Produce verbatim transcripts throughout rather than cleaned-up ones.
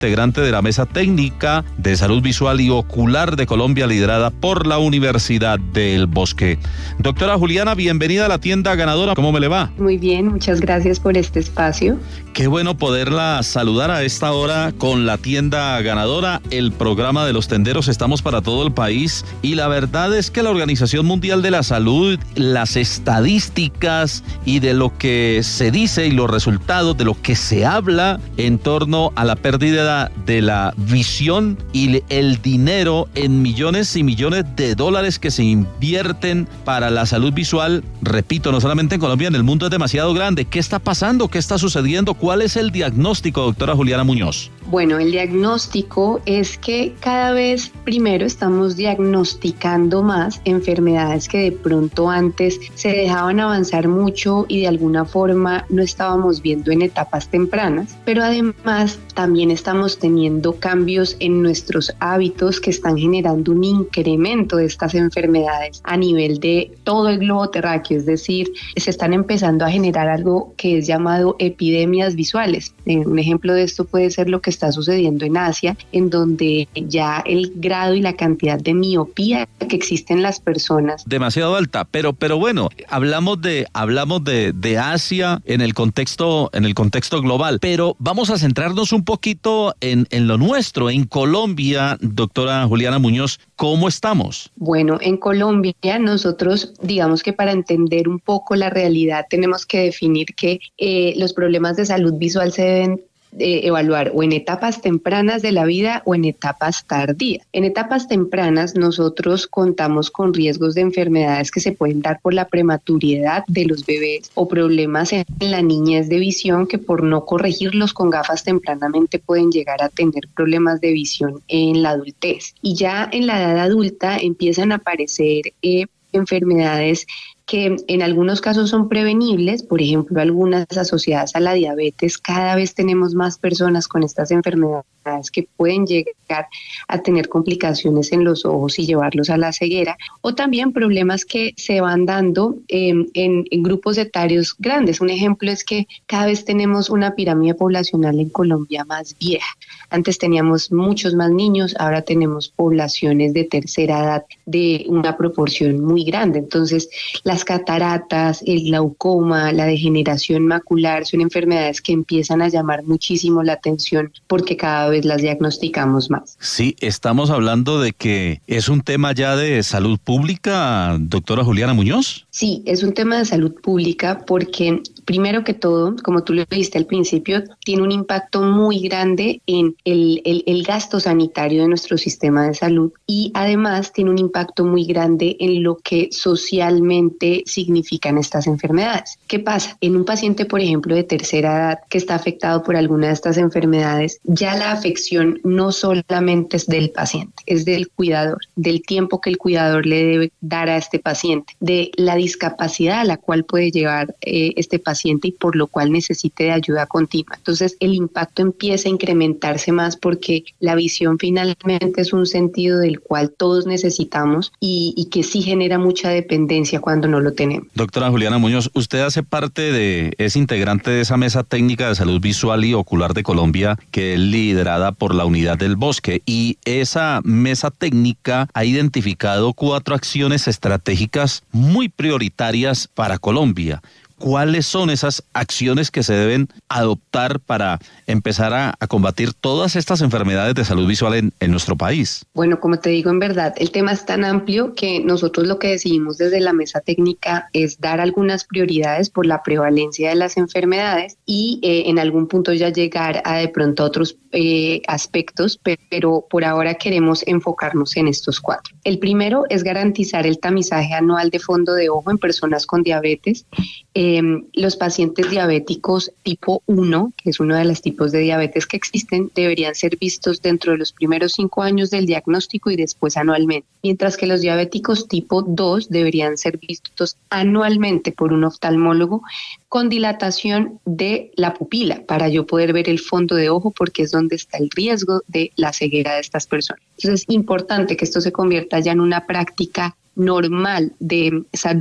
integrante de la Mesa Técnica de Salud Visual y Ocular de Colombia, liderada por la Universidad del Bosque. Doctora Juliana, bienvenida a la tienda ganadora. ¿Cómo me le va? Muy bien, muchas gracias por este espacio. Qué bueno poderla saludar a esta hora con la tienda ganadora, el programa de los tenderos. Estamos para todo el país y la verdad es que la Organización Mundial de la Salud, las estadísticas y de lo que se dice y los resultados de lo que se habla en torno a la pérdida de la visión y el dinero en millones y millones de dólares que se invierten para la salud visual, repito, no solamente en Colombia, en el mundo es demasiado grande. ¿Qué está pasando? ¿Qué está sucediendo? ¿Cuál es el diagnóstico, doctora Juliana Muñoz? Bueno, el diagnóstico es que cada vez primero estamos diagnosticando más enfermedades que de pronto antes se dejaban avanzar mucho y de alguna forma no estábamos viendo en etapas tempranas, pero además también estamos teniendo cambios en nuestros hábitos que están generando un incremento de estas enfermedades a nivel de todo el globo terráqueo, es decir, se están empezando a generar algo que es llamado epidemias visuales. Un ejemplo de esto puede ser lo que está sucediendo en Asia, en donde ya el grado y la cantidad de miopía que existe en las personas demasiado alta, pero pero bueno, hablamos de hablamos de, de Asia en el contexto en el contexto global, pero vamos a centrarnos un poquito en, en lo nuestro, en Colombia, doctora Juliana Muñoz, ¿cómo estamos? Bueno, en Colombia nosotros, digamos que para entender un poco la realidad tenemos que definir que eh, los problemas de salud visual se deben Eh, evaluar o en etapas tempranas de la vida o en etapas tardías. En etapas tempranas nosotros contamos con riesgos de enfermedades que se pueden dar por la prematuridad de los bebés o problemas en la niñez de visión que por no corregirlos con gafas tempranamente pueden llegar a tener problemas de visión en la adultez. Y ya en la edad adulta empiezan a aparecer eh, enfermedades que en algunos casos son prevenibles, por ejemplo, algunas asociadas a la diabetes. Cada vez tenemos más personas con estas enfermedades que pueden llegar a tener complicaciones en los ojos y llevarlos a la ceguera, o también problemas que se van dando eh, en, en grupos etarios grandes. Un ejemplo es que cada vez tenemos una pirámide poblacional en Colombia más vieja. Antes teníamos muchos más niños, ahora tenemos poblaciones de tercera edad de una proporción muy grande. Entonces, las cataratas, el glaucoma, la degeneración macular son enfermedades que empiezan a llamar muchísimo la atención porque cada vez las diagnosticamos más. Sí, estamos hablando de que es un tema ya de salud pública, doctora Juliana Muñoz. Sí, es un tema de salud pública porque primero que todo, como tú lo dijiste al principio, tiene un impacto muy grande en el, el, el gasto sanitario de nuestro sistema de salud y además tiene un impacto muy grande en lo que socialmente significan estas enfermedades. ¿Qué pasa? En un paciente, por ejemplo, de tercera edad que está afectado por alguna de estas enfermedades, ya la afección no solamente es del paciente, es del cuidador, del tiempo que el cuidador le debe dar a este paciente, de la discapacidad a la cual puede llevar eh, este paciente y por lo cual necesite de ayuda continua. Entonces, el impacto empieza a incrementarse más porque la visión finalmente es un sentido del cual todos necesitamos y, y que sí genera mucha dependencia cuando no lo tenemos. Doctora Juliana Muñoz, usted hace parte de, es integrante de esa Mesa Técnica de Salud Visual y Ocular de Colombia que es liderada por la Unidad del Bosque, y esa Mesa Técnica ha identificado cuatro acciones estratégicas muy prioritarias para Colombia. ¿Cuáles son esas acciones que se deben adoptar para empezar a, a combatir todas estas enfermedades de salud visual en, en nuestro país? Bueno, como te digo, en verdad, el tema es tan amplio que nosotros lo que decidimos desde la mesa técnica es dar algunas prioridades por la prevalencia de las enfermedades y eh, en algún punto ya llegar a de pronto a otros eh, aspectos, pero por ahora queremos enfocarnos en estos cuatro. El primero es garantizar el tamizaje anual de fondo de ojo en personas con diabetes. Eh, los pacientes diabéticos tipo uno, que es uno de los tipos de diabetes que existen, deberían ser vistos dentro de los primeros cinco años del diagnóstico y después anualmente, mientras que los diabéticos tipo dos deberían ser vistos anualmente por un oftalmólogo con dilatación de la pupila para yo poder ver el fondo de ojo, porque es donde está el riesgo de la ceguera de estas personas. Entonces es importante que esto se convierta ya en una práctica normal de salud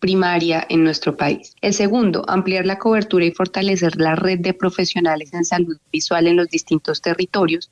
primaria en nuestro país. El segundo, ampliar la cobertura y fortalecer la red de profesionales en salud visual en los distintos territorios,